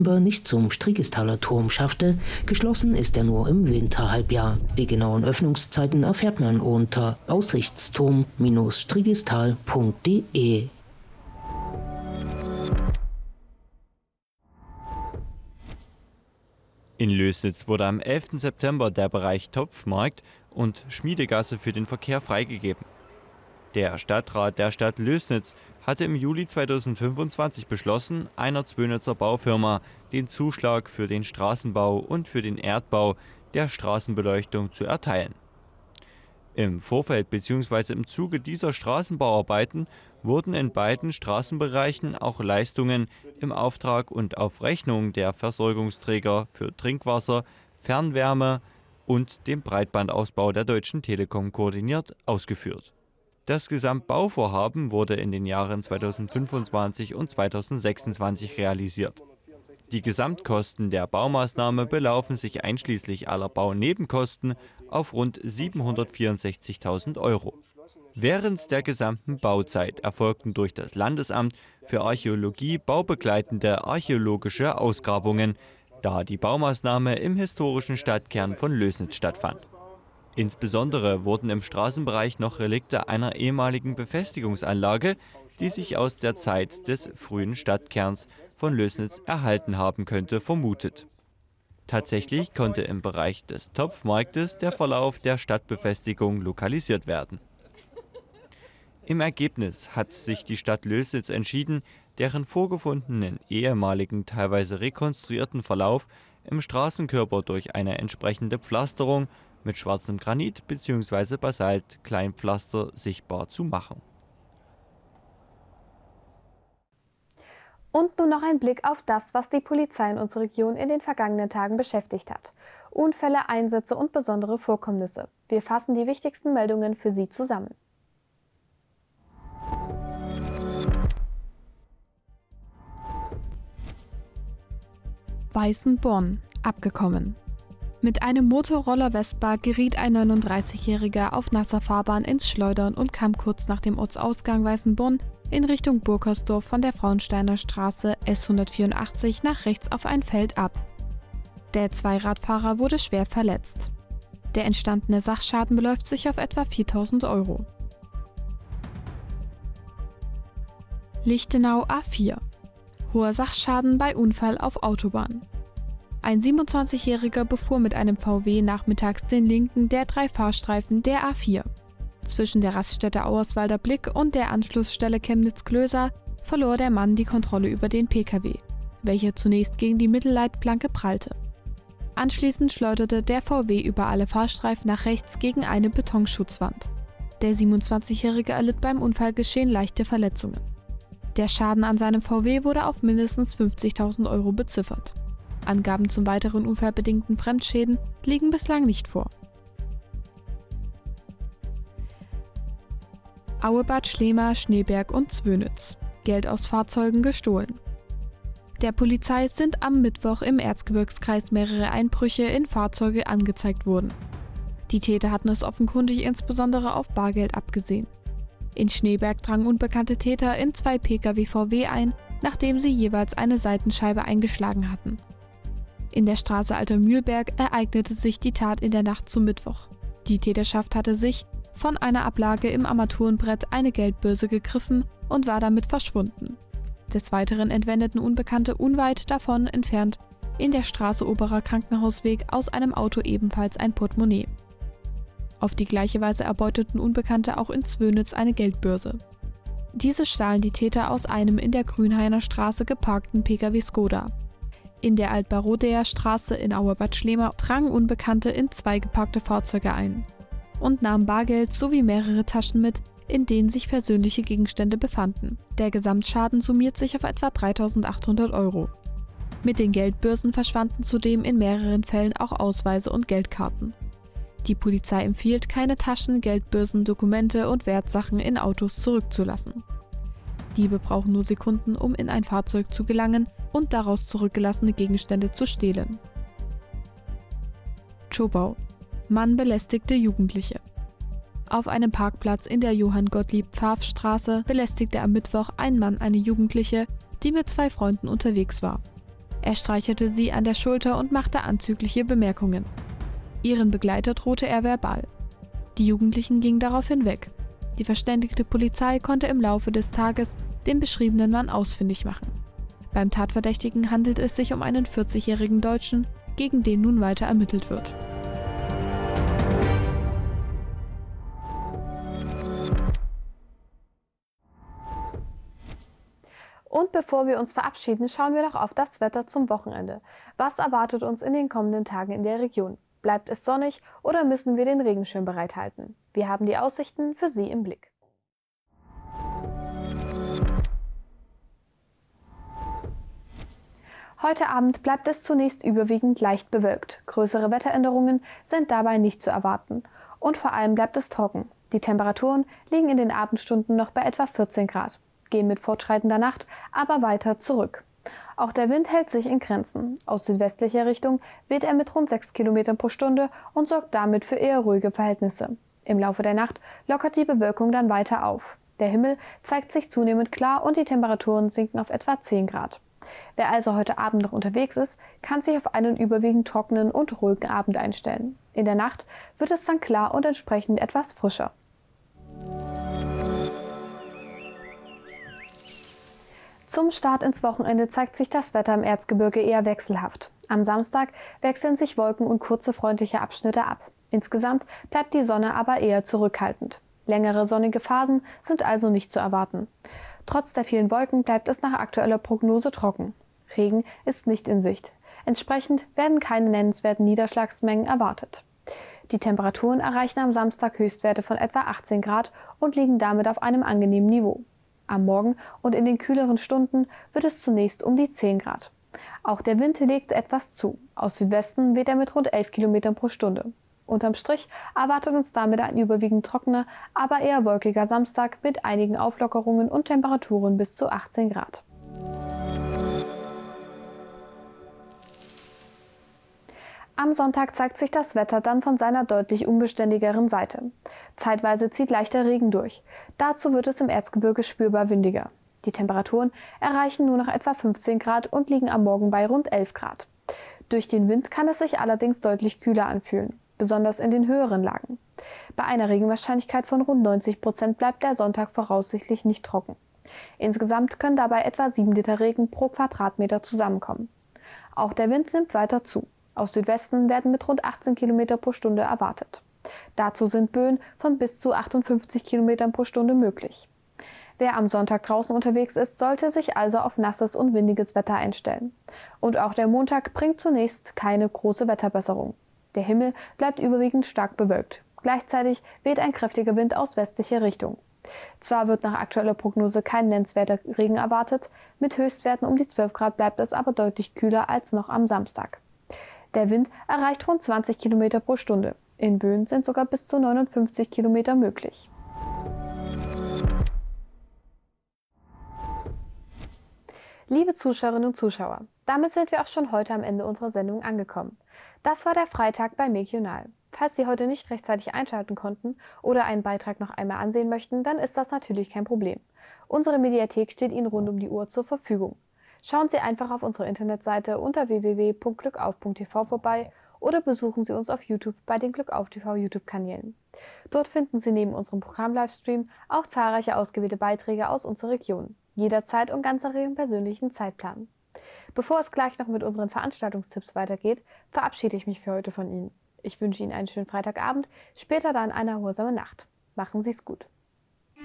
nicht zum Striegestaler Turm schaffte, geschlossen ist er nur im Winterhalbjahr. Die genauen Öffnungszeiten erfährt man unter aussichtsturm-strigestal.de. In Lößnitz wurde am 11. September der Bereich Topfmarkt und Schmiedegasse für den Verkehr freigegeben. Der Stadtrat der Stadt Lößnitz hatte im Juli 2025 beschlossen, einer Zwönitzer Baufirma den Zuschlag für den Straßenbau und für den Erdbau der Straßenbeleuchtung zu erteilen. Im Vorfeld bzw. im Zuge dieser Straßenbauarbeiten wurden in beiden Straßenbereichen auch Leistungen im Auftrag und auf Rechnung der Versorgungsträger für Trinkwasser, Fernwärme und den Breitbandausbau der Deutschen Telekom koordiniert ausgeführt. Das Gesamtbauvorhaben wurde in den Jahren 2025 und 2026 realisiert. Die Gesamtkosten der Baumaßnahme belaufen sich einschließlich aller Baunebenkosten auf rund 764.000 €. Während der gesamten Bauzeit erfolgten durch das Landesamt für Archäologie baubegleitende archäologische Ausgrabungen, da die Baumaßnahme im historischen Stadtkern von Lößnitz stattfand. Insbesondere wurden im Straßenbereich noch Relikte einer ehemaligen Befestigungsanlage, die sich aus der Zeit des frühen Stadtkerns von Lößnitz erhalten haben könnte, vermutet. Tatsächlich konnte im Bereich des Topfmarktes der Verlauf der Stadtbefestigung lokalisiert werden. Im Ergebnis hat sich die Stadt Lößnitz entschieden, deren vorgefundenen ehemaligen, teilweise rekonstruierten Verlauf im Straßenkörper durch eine entsprechende Pflasterung mit schwarzem Granit bzw. Basalt-Kleinpflaster sichtbar zu machen. Und nun noch ein Blick auf das, was die Polizei in unserer Region in den vergangenen Tagen beschäftigt hat. Unfälle, Einsätze und besondere Vorkommnisse. Wir fassen die wichtigsten Meldungen für Sie zusammen. Weißenborn, abgekommen. Mit einem Motorroller Vespa geriet ein 39-Jähriger auf nasser Fahrbahn ins Schleudern und kam kurz nach dem Ortsausgang Weißenborn in Richtung Burkersdorf von der Frauensteiner Straße S184 nach rechts auf ein Feld ab. Der Zweiradfahrer wurde schwer verletzt. Der entstandene Sachschaden beläuft sich auf etwa 4.000 €. Lichtenau A4. Hoher Sachschaden bei Unfall auf Autobahn. Ein 27-Jähriger befuhr mit einem VW nachmittags den linken der 3 Fahrstreifen der A4. Zwischen der Raststätte Auerswalder Blick und der Anschlussstelle Chemnitz-Klöser verlor der Mann die Kontrolle über den Pkw, welcher zunächst gegen die Mittelleitplanke prallte. Anschließend schleuderte der VW über alle Fahrstreifen nach rechts gegen eine Betonschutzwand. Der 27-Jährige erlitt beim Unfallgeschehen leichte Verletzungen. Der Schaden an seinem VW wurde auf mindestens 50.000 € beziffert. Angaben zum weiteren unfallbedingten Fremdschäden liegen bislang nicht vor. Auebad Schlema, Schneeberg und Zwönitz. Geld aus Fahrzeugen gestohlen. Der Polizei sind am Mittwoch im Erzgebirgskreis mehrere Einbrüche in Fahrzeuge angezeigt worden. Die Täter hatten es offenkundig insbesondere auf Bargeld abgesehen. In Schneeberg drangen unbekannte Täter in 2 Pkw VW ein, nachdem sie jeweils eine Seitenscheibe eingeschlagen hatten. In der Straße Alter Mühlberg ereignete sich die Tat in der Nacht zum Mittwoch. Die Täterschaft hatte sich von einer Ablage im Armaturenbrett eine Geldbörse gegriffen und war damit verschwunden. Des Weiteren entwendeten Unbekannte unweit davon entfernt in der Straße Oberer Krankenhausweg aus einem Auto ebenfalls ein Portemonnaie. Auf die gleiche Weise erbeuteten Unbekannte auch in Zwönitz eine Geldbörse. Diese stahlen die Täter aus einem in der Grünhainer Straße geparkten Pkw Skoda. In der Altbarodeer Straße in Auerbad Schlema drangen Unbekannte in 2 geparkte Fahrzeuge ein und nahmen Bargeld sowie mehrere Taschen mit, in denen sich persönliche Gegenstände befanden. Der Gesamtschaden summiert sich auf etwa 3.800 €. Mit den Geldbörsen verschwanden zudem in mehreren Fällen auch Ausweise und Geldkarten. Die Polizei empfiehlt, keine Taschen, Geldbörsen, Dokumente und Wertsachen in Autos zurückzulassen. Diebe brauchen nur Sekunden, um in ein Fahrzeug zu gelangen und daraus zurückgelassene Gegenstände zu stehlen. Tschobau. Mann belästigte Jugendliche. Auf einem Parkplatz in der Johann-Gottlieb-Pfaff-Straße belästigte am Mittwoch ein Mann eine Jugendliche, die mit 2 Freunden unterwegs war. Er streichelte sie an der Schulter und machte anzügliche Bemerkungen. Ihren Begleiter drohte er verbal. Die Jugendlichen gingen daraufhin weg. Die verständigte Polizei konnte im Laufe des Tages den beschriebenen Mann ausfindig machen. Beim Tatverdächtigen handelt es sich um einen 40-jährigen Deutschen, gegen den nun weiter ermittelt wird. Und bevor wir uns verabschieden, schauen wir noch auf das Wetter zum Wochenende. Was erwartet uns in den kommenden Tagen in der Region? Bleibt es sonnig oder müssen wir den Regenschirm bereithalten? Wir haben die Aussichten für Sie im Blick. Heute Abend bleibt es zunächst überwiegend leicht bewölkt. Größere Wetteränderungen sind dabei nicht zu erwarten. Und vor allem bleibt es trocken. Die Temperaturen liegen in den Abendstunden noch bei etwa 14 Grad, gehen mit fortschreitender Nacht aber weiter zurück. Auch der Wind hält sich in Grenzen. Aus südwestlicher Richtung weht er mit rund 6 km pro Stunde und sorgt damit für eher ruhige Verhältnisse. Im Laufe der Nacht lockert die Bewölkung dann weiter auf. Der Himmel zeigt sich zunehmend klar und die Temperaturen sinken auf etwa 10 Grad. Wer also heute Abend noch unterwegs ist, kann sich auf einen überwiegend trockenen und ruhigen Abend einstellen. In der Nacht wird es dann klar und entsprechend etwas frischer. Zum Start ins Wochenende zeigt sich das Wetter im Erzgebirge eher wechselhaft. Am Samstag wechseln sich Wolken und kurze freundliche Abschnitte ab. Insgesamt bleibt die Sonne aber eher zurückhaltend. Längere sonnige Phasen sind also nicht zu erwarten. Trotz der vielen Wolken bleibt es nach aktueller Prognose trocken. Regen ist nicht in Sicht. Entsprechend werden keine nennenswerten Niederschlagsmengen erwartet. Die Temperaturen erreichen am Samstag Höchstwerte von etwa 18 Grad und liegen damit auf einem angenehmen Niveau. Am Morgen und in den kühleren Stunden wird es zunächst um die 10 Grad. Auch der Wind legt etwas zu. Aus Südwesten weht er mit rund 11 km pro Stunde. Unterm Strich erwartet uns damit ein überwiegend trockener, aber eher wolkiger Samstag mit einigen Auflockerungen und Temperaturen bis zu 18 Grad. Am Sonntag zeigt sich das Wetter dann von seiner deutlich unbeständigeren Seite. Zeitweise zieht leichter Regen durch. Dazu wird es im Erzgebirge spürbar windiger. Die Temperaturen erreichen nur noch etwa 15 Grad und liegen am Morgen bei rund 11 Grad. Durch den Wind kann es sich allerdings deutlich kühler anfühlen, besonders in den höheren Lagen. Bei einer Regenwahrscheinlichkeit von rund 90% bleibt der Sonntag voraussichtlich nicht trocken. Insgesamt können dabei etwa 7 Liter Regen pro Quadratmeter zusammenkommen. Auch der Wind nimmt weiter zu. Aus Südwesten werden mit rund 18 km pro Stunde erwartet. Dazu sind Böen von bis zu 58 km pro Stunde möglich. Wer am Sonntag draußen unterwegs ist, sollte sich also auf nasses und windiges Wetter einstellen. Und auch der Montag bringt zunächst keine große Wetterbesserung. Der Himmel bleibt überwiegend stark bewölkt. Gleichzeitig weht ein kräftiger Wind aus westlicher Richtung. Zwar wird nach aktueller Prognose kein nennenswerter Regen erwartet, mit Höchstwerten um die 12 Grad bleibt es aber deutlich kühler als noch am Samstag. Der Wind erreicht rund 20 km pro Stunde. In Böen sind sogar bis zu 59 km möglich. Liebe Zuschauerinnen und Zuschauer, damit sind wir auch schon heute am Ende unserer Sendung angekommen. Das war der Freitag bei Megional. Falls Sie heute nicht rechtzeitig einschalten konnten oder einen Beitrag noch einmal ansehen möchten, dann ist das natürlich kein Problem. Unsere Mediathek steht Ihnen rund um die Uhr zur Verfügung. Schauen Sie einfach auf unserer Internetseite unter www.glückauf.tv vorbei oder besuchen Sie uns auf YouTube bei den Glückauf TV YouTube-Kanälen. Dort finden Sie neben unserem Programm-Livestream auch zahlreiche ausgewählte Beiträge aus unserer Region, jederzeit und ganz nach Ihrem persönlichen Zeitplan. Bevor es gleich noch mit unseren Veranstaltungstipps weitergeht, verabschiede ich mich für heute von Ihnen. Ich wünsche Ihnen einen schönen Freitagabend, später dann eine erholsame Nacht. Machen Sie es gut.